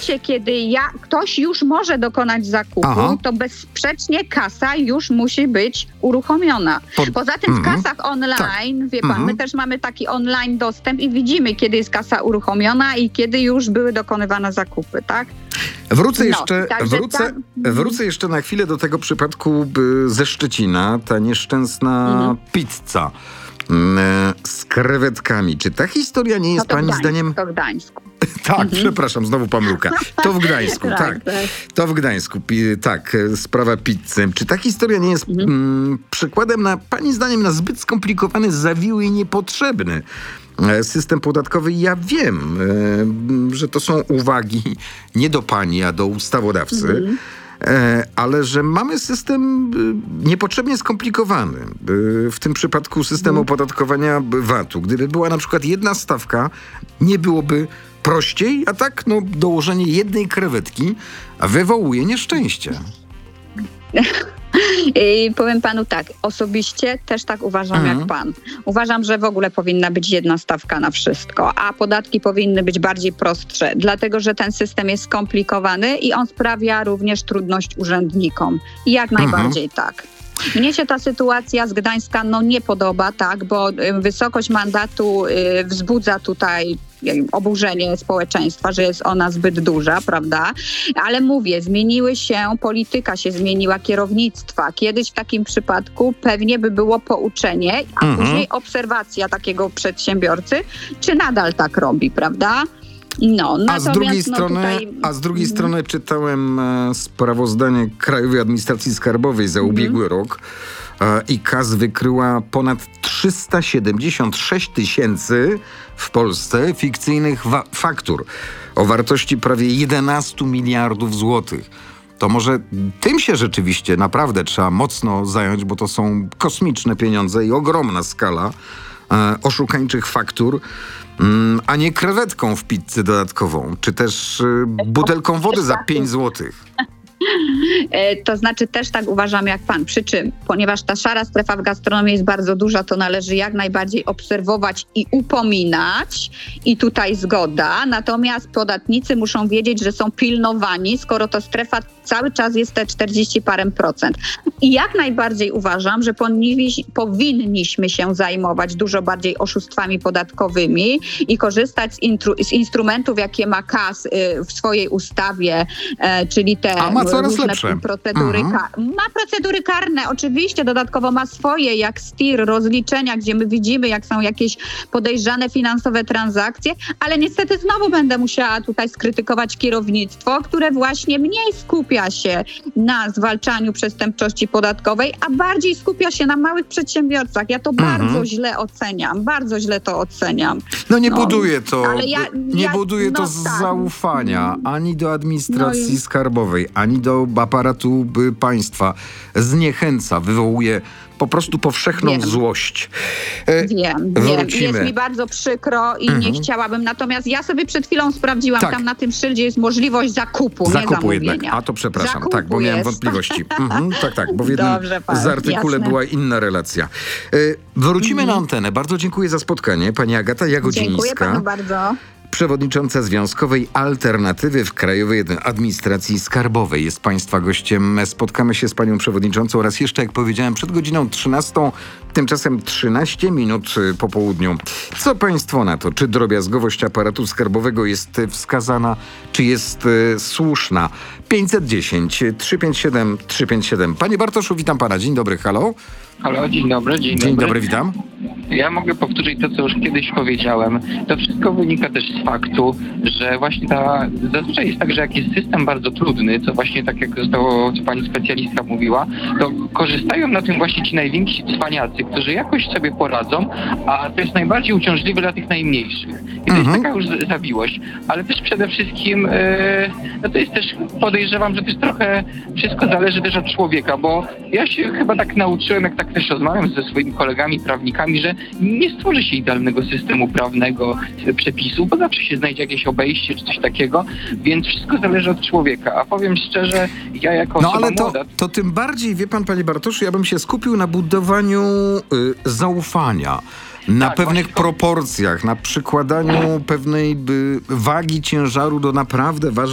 momencie, kiedy ktoś już może dokonać zakupu, to bezsprzecznie kasa już musi być uruchomiona. Poza tym w kasach online, wie pan, my też mamy taki online dostęp i widzimy, kiedy jest kasa uruchomiona i kiedy już były dokonywane zakupy, tak? Wrócę jeszcze na chwilę do tego przypadku ze Szczecina, ta nieszczęsna pizza z krewetkami. Czy ta historia nie jest pani zdaniem... To w Gdańsku. Tak, przepraszam, znowu pomyłka. To w Gdańsku, tak. To w Gdańsku, tak, sprawa pizzy. Czy ta historia nie jest przykładem pani zdaniem na zbyt skomplikowany, zawiły i niepotrzebny system podatkowy? Ja wiem, że to są uwagi nie do pani, a do ustawodawcy. Ale że mamy system niepotrzebnie skomplikowany. W tym przypadku system opodatkowania VAT-u. Gdyby była na przykład jedna stawka, nie byłoby prościej, a tak dołożenie jednej krewetki wywołuje nieszczęście. Powiem panu tak, osobiście też tak uważam jak pan. Uważam, że w ogóle powinna być jedna stawka na wszystko, a podatki powinny być bardziej prostsze, dlatego że ten system jest skomplikowany i on sprawia również trudność urzędnikom. Jak najbardziej tak. Mnie się ta sytuacja z Gdańska nie podoba, tak, bo wysokość mandatu wzbudza tutaj oburzenie społeczeństwa, że jest ona zbyt duża, prawda? Ale mówię, polityka się zmieniła, kierownictwa. Kiedyś w takim przypadku pewnie by było pouczenie, a później obserwacja takiego przedsiębiorcy, czy nadal tak robi, prawda? A z drugiej strony czytałem sprawozdanie Krajowej Administracji Skarbowej za ubiegły rok i KAS wykryła ponad 376 000 w Polsce fikcyjnych faktur o wartości prawie 11 miliardów złotych. To może tym się rzeczywiście naprawdę trzeba mocno zająć, bo to są kosmiczne pieniądze i ogromna skala oszukańczych faktur, a nie krewetką w pizzy dodatkową, czy też butelką wody za 5 złotych. To znaczy też tak uważam jak pan. Przy czym, ponieważ ta szara strefa w gastronomii jest bardzo duża, to należy jak najbardziej obserwować i upominać. I tutaj zgoda. Natomiast podatnicy muszą wiedzieć, że są pilnowani, skoro to strefa cały czas jest te 40 parę procent. I jak najbardziej uważam, że powinniśmy się zajmować dużo bardziej oszustwami podatkowymi i korzystać z instrumentów, jakie ma KAS w swojej ustawie, czyli te różne procedury. Ma procedury karne, oczywiście, dodatkowo ma swoje, jak STIR, rozliczenia, gdzie my widzimy, jak są jakieś podejrzane finansowe transakcje, ale niestety znowu będę musiała tutaj skrytykować kierownictwo, które właśnie mniej skupia się na zwalczaniu przestępczości podatkowej, a bardziej skupia się na małych przedsiębiorcach. Ja to bardzo źle oceniam, bardzo źle to oceniam. Nie buduje to zaufania ani do administracji skarbowej, ani do aparatu państwa. Zniechęca, wywołuje po prostu powszechną złość. Wiem. Jest mi bardzo przykro i nie chciałabym. Natomiast ja sobie przed chwilą sprawdziłam, tam na tym szyldzie jest możliwość zakupu, nie zamówienia. Jednak. A to przepraszam, bo miałem wątpliwości. Tak, bo w jednym z artykule była inna relacja. Wrócimy na antenę. Bardzo dziękuję za spotkanie. Pani Agata Jagodzińska. Dziękuję panu bardzo. Przewodnicząca Związkowej Alternatywy w Krajowej Administracji Skarbowej jest państwa gościem. Spotkamy się z panią przewodniczącą raz jeszcze, jak powiedziałem, przed godziną 13, tymczasem 13 minut po południu. Co państwo na to? Czy drobiazgowość aparatu skarbowego jest wskazana, czy jest słuszna? 510 357 357. Panie Bartoszu, witam pana. Dzień dobry, halo. Halo, dzień dobry. Dzień dobry, witam. Ja mogę powtórzyć to, co już kiedyś powiedziałem. To wszystko wynika też z faktu, że właśnie zazwyczaj jest tak, że jak jest system bardzo trudny, co właśnie tak jak zostało, co pani specjalistka mówiła, to korzystają na tym właśnie ci najwięksi cwaniacy, którzy jakoś sobie poradzą, a to jest najbardziej uciążliwe dla tych najmniejszych. I to jest taka już zawiłość. Ale też przede wszystkim, to jest też, podejrzewam, że też trochę wszystko zależy też od człowieka, bo ja się chyba tak nauczyłem, jak tak też rozmawiam ze swoimi kolegami prawnikami, że nie stworzy się idealnego systemu prawnego, przepisów, bo zawsze się znajdzie jakieś obejście czy coś takiego, więc wszystko zależy od człowieka. A powiem szczerze, ja jako osoba młoda... To tym bardziej, wie pan, panie Bartoszu, ja bym się skupił na budowaniu zaufania. Na pewnych proporcjach, na przykładaniu pewnej wagi, ciężaru do naprawdę ważnych